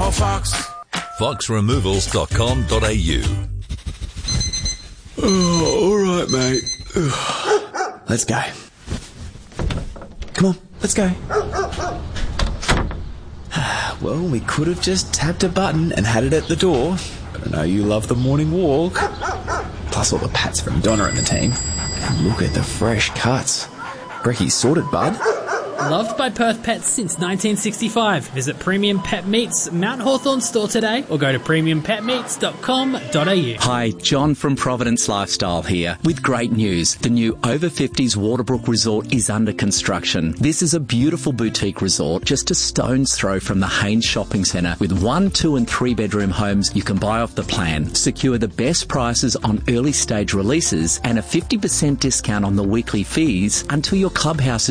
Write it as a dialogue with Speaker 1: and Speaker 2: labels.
Speaker 1: call Fox.
Speaker 2: foxremovals.com.au.
Speaker 3: Oh, all right, mate. Let's go. Come on, let's go. Well, we could have just tapped a button and had it at the door, but I know you love the morning walk. Plus all the pats from Donna and the team. And look at the fresh cuts. Brecky's sorted, bud.
Speaker 4: Loved by Perth Pets since 1965. Visit Premium Pet Meats Mount Hawthorn store today or go to premiumpetmeats.com.au.
Speaker 5: Hi, John from Providence Lifestyle here with great news. The new Over 50s Waterbrook Resort is under construction. This is a beautiful boutique resort just a stone's throw from the Haynes Shopping Centre with 1, 2 and 3 bedroom homes you can buy off the plan. Secure the best prices on early stage releases and a 50% discount on the weekly fees until your clubhouse is